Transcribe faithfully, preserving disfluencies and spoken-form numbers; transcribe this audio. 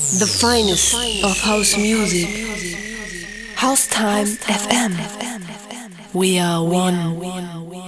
The finest of house music. House Time F M. We are one.